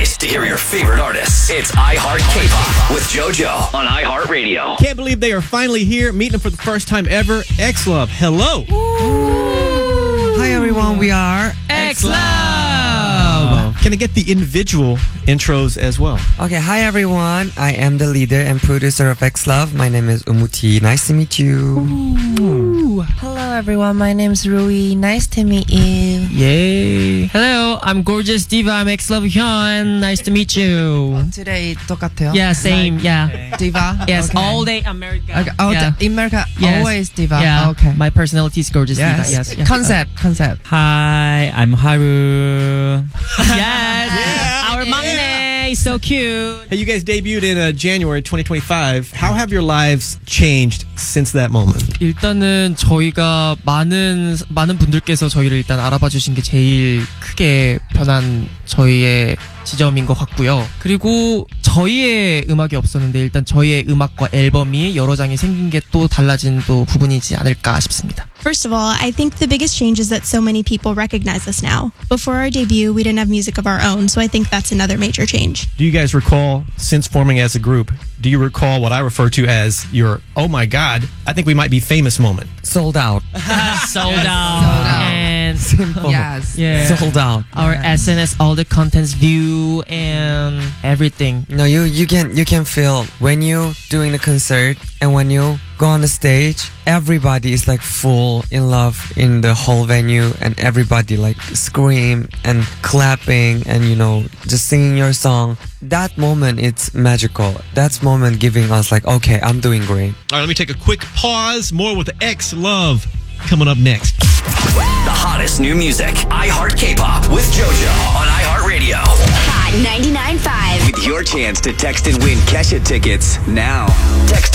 place to hear your favorite artists. It's iHeart K-Pop with JoJo on iHeartRadio. Can't believe they are finally here, meeting them for the first time ever. X-Love, hello. Hi everyone, we are X-Love. Can I get the individual intros as well? Okay, hi everyone. I am the leader and producer of X-Love. My name is Umuti. Nice to meet you. Hello everyone, my name is Rui. Nice to meet you. Yay. Hello, I'm Gorgeous Diva. I'm X-Love Hyun. Nice to meet you. Today 똑같아요? Yeah, same. Yeah. Diva? Yes, Okay. all day America. Okay. Oh, yeah. in America, Yes. always Diva. Yeah. Okay. My personality is Gorgeous Diva. Yes. Yeah. Concept. Hi, I'm Haru. Yes. Our maknae is so cute. Hey, you guys debuted in January 2025. How have your lives changed since that moment? 일단은 저희가 많은 분들께서 저희를 일단 알아봐 주신 게 제일 크게 변한 저희의 지점인 것 같고요. 그리고 저희의 음악이 없었는데 일단 저희의 음악과 앨범이 여러 장이 생긴 게 또 달라진 또 부분이지 않을까 싶습니다. First of all, I think the biggest change is that so many people recognize us now. Before our debut, we didn't have music of our own, so I think that's another major change. Do you guys recall, since forming as a group, do you recall what I refer to as your, oh my God, I think we might be famous moment? Sold out. Sold out. And Simple. Yes. yeah. Sold out. Our SNS, all the contents view and everything. No, you can feel when you doing the concert and when you go on the stage, everybody is like full in love in the whole venue and everybody like scream and clapping and just singing your song. That moment, it's magical. That's moment giving us like, okay, I'm doing great. All right, let me take a quick pause. More with X-Love coming up next. The hottest new music. iHeart K-Pop with JoJo on iHeartRadio. Hot 99.5. With your chance to text and win Kesha tickets now. Text